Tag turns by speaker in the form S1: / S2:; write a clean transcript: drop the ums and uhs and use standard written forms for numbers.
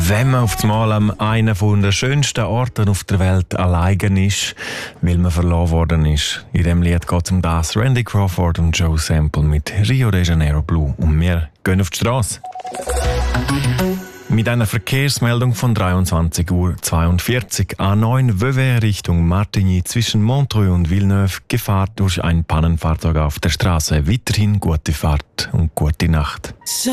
S1: Wenn man auf einmal an einem der schönsten Orte auf der Welt allein ist, weil man verloren worden ist. In diesem Lied geht es um das. Randy Crawford und Joe Sample mit Rio de Janeiro Blue. Und wir gehen auf die Straße. Mit einer Verkehrsmeldung von 23:42 Uhr. A9 Vevey Richtung Martigny zwischen Montreux und Villeneuve. Gefahr durch ein Pannenfahrzeug auf der Straße. Weiterhin gute Fahrt und gute Nacht.